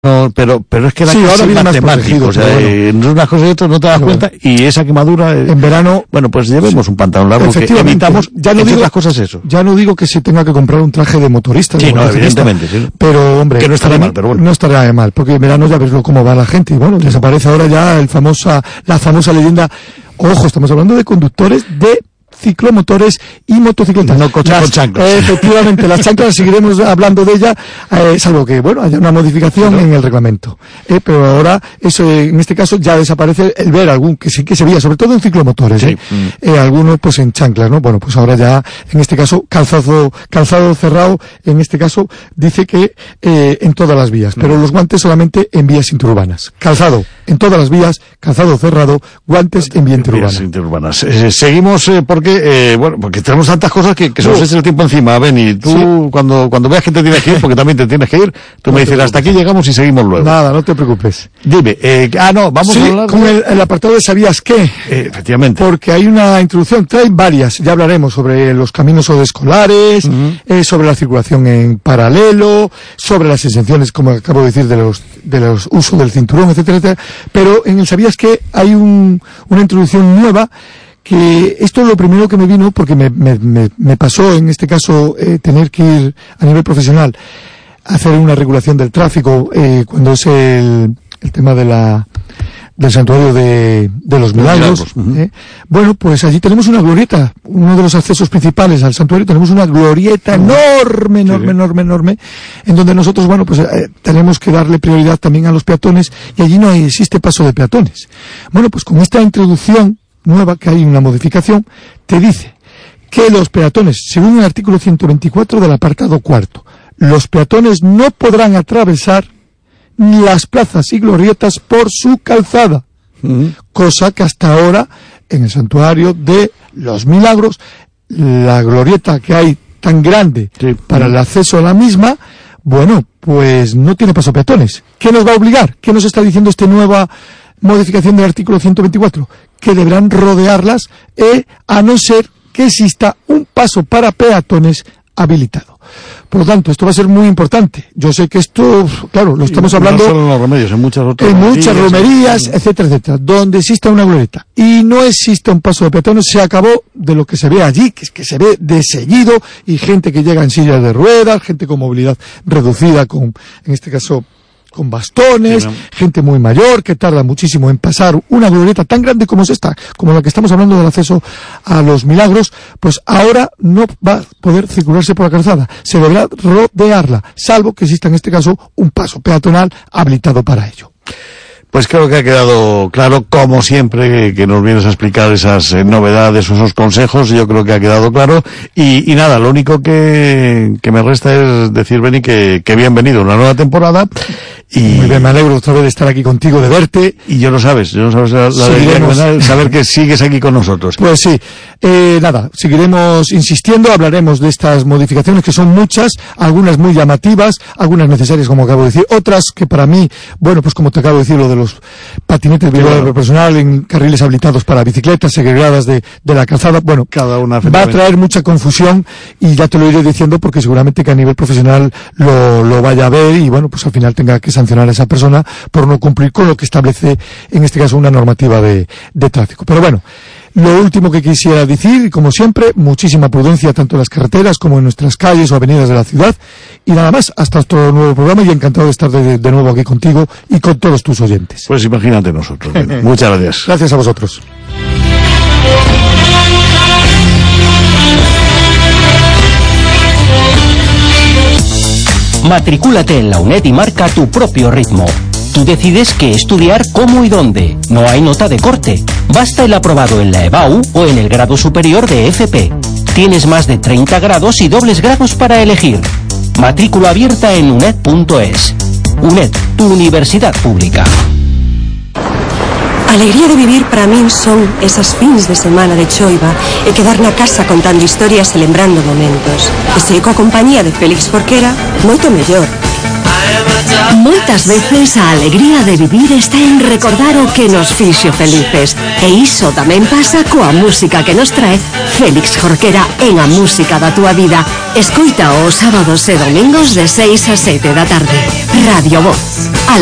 No, pero es que era casi matemático, o sea, entre unas cosas y otras no te das cuenta, y esa quemadura, en verano, bueno, pues llevemos un pantalón largo que evitamos, ya no digo las cosas eso. Ya no digo que se tenga que comprar un traje de motorista, sí, no, evidentemente, sí. Pero hombre, que no estaría mal, pero bueno. No estaría mal, porque en verano ya ves cómo va la gente, y bueno, desaparece ahora ya la famosa leyenda. Ojo, estamos hablando de conductores de ciclomotores y motocicletas. No con chanclas. Efectivamente, las chanclas seguiremos hablando de ella, salvo que, bueno, haya una modificación en el reglamento. Pero ahora, eso, en este caso, ya desaparece el ver algún, que sí que se veía, sobre todo en ciclomotores, sí. Algunos, pues en chanclas, ¿no? Bueno, pues ahora ya, en este caso, calzado cerrado, en este caso, dice que, en todas las vías, pero los guantes solamente en vías interurbanas. Calzado en todas las vías, calzado cerrado, guantes en vías interurbanas. Seguimos, porque tenemos tantas cosas que se nos echa el tiempo encima. Ven, y tú, sí. cuando veas que te tienes que ir, porque también te tienes que ir, tú me dices, hasta aquí llegamos y seguimos luego. Nada, no te preocupes. Dime, vamos a hablar con el apartado de ¿sabías qué? Efectivamente. Porque hay una introducción, trae varias, ya hablaremos sobre los caminos escolares, sobre la circulación en paralelo, sobre las exenciones, como acabo de decir, de los usos del cinturón, etcétera, etcétera. Pero en el ¿sabías qué? Hay una introducción nueva, que esto es lo primero que me vino, porque me pasó en este caso tener que ir a nivel profesional a hacer una regulación del tráfico cuando es el tema del santuario de los Milagros. Bueno, pues allí tenemos una glorieta, uno de los accesos principales al santuario, tenemos una glorieta enorme, en donde nosotros, bueno, pues tenemos que darle prioridad también a los peatones, y allí no existe paso de peatones. Bueno, pues con esta introducción nueva, que hay una modificación, te dice que los peatones, según el artículo 124 del apartado 4, los peatones no podrán atravesar las plazas y glorietas por su calzada, cosa que hasta ahora en el santuario de los Milagros, la glorieta que hay tan grande para el acceso a la misma, bueno, pues no tiene paso peatones. ¿Qué nos va a obligar? ¿Qué nos está diciendo esta nueva modificación del artículo 124? Que deberán rodearlas, a no ser que exista un paso para peatones habilitado. Por lo tanto, esto va a ser muy importante. Yo sé que esto, claro, lo estamos hablando... No solo en los Remedios, en muchas otras romerías, etcétera, etcétera, donde exista una glorieta y no exista un paso de peatones, se acabó de lo que se ve allí, que es que se ve de seguido, y gente que llega en sillas de ruedas, gente con movilidad reducida, en este caso, con bastones, gente muy mayor que tarda muchísimo en pasar una glorieta tan grande como es esta, como la que estamos hablando del acceso a los Milagros, pues ahora no va a poder circularse por la calzada, se deberá rodearla, salvo que exista en este caso un paso peatonal habilitado para ello. Pues creo que ha quedado claro, como siempre, que nos vienes a explicar esas novedades o esos consejos. Yo creo que ha quedado claro. Y nada, lo único que me resta es decir, Beni, que bienvenido a una nueva temporada. Y muy bien, me alegro otra vez de estar aquí contigo, de verte. Y yo lo sabes la alegría, saber que sigues aquí con nosotros. Pues sí, nada, seguiremos insistiendo, hablaremos de estas modificaciones, que son muchas, algunas muy llamativas, algunas necesarias, como acabo de decir, otras que para mí, bueno, pues como te acabo de decir, lo de los patinetes de personal en carriles habilitados para bicicletas, segregadas de la calzada, bueno, cada una va a traer mucha confusión, y ya te lo iré diciendo, porque seguramente que a nivel profesional lo vaya a ver, y bueno, pues al final tenga que sancionar a esa persona por no cumplir con lo que establece, en este caso, una normativa de tráfico. Pero bueno, lo último que quisiera decir, como siempre, muchísima prudencia tanto en las carreteras como en nuestras calles o avenidas de la ciudad, y nada más, hasta otro nuevo programa, y encantado de estar de nuevo aquí contigo y con todos tus oyentes. Pues imagínate nosotros. Muchas gracias. Gracias a vosotros. Matricúlate en la UNED y marca tu propio ritmo. Tú decides qué estudiar, cómo y dónde. No hay nota de corte. Basta el aprobado en la EBAU o en el grado superior de FP. Tienes más de 30 grados y dobles grados para elegir. Matrícula abierta en uned.es. UNED, tu universidad pública. Alegría de vivir para min son esas fins de semana de choiva e quedar na casa contando historias e lembrando momentos. E se coa compañía de Félix Forquera, moito mellor. Moitas veces a alegría de vivir está en recordar o que nos fixo felices. E iso tamén pasa coa música que nos trae Félix Jorquera en A Música da Túa Vida. Escoita os sábados e domingos de 6 a 7 da tarde. Radio Voz.